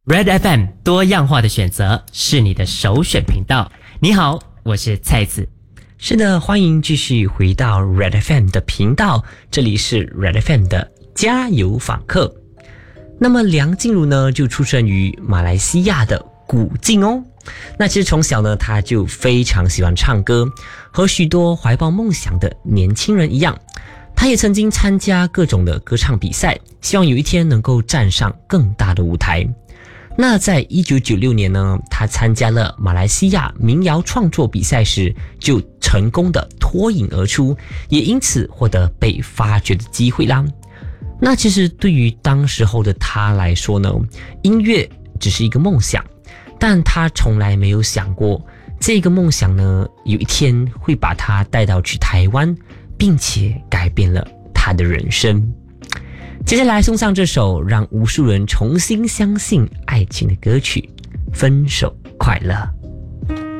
Red FM 多样化的选择是你的首选频道。你好，我是蔡子。 是的，欢迎继续回到 Red FM 的频道，这里是 Red FM 的加油访客。那么梁静茹呢，就出生于马来西亚的古晋哦。那其实从小呢，她就非常喜欢唱歌，和许多怀抱梦想的年轻人一样，她也曾经参加各种的歌唱比赛，希望有一天能够站上更大的舞台。那在1996年呢，他参加了马来西亚民谣创作比赛时，就成功的脱颖而出，也因此获得被发掘的机会啦。那其实对于当时候的他来说呢，音乐只是一个梦想，但他从来没有想过，这个梦想呢，有一天会把他带到去台湾，并且改变了他的人生。接下来送上这首让无数人重新相信爱情的歌曲《分手快乐》。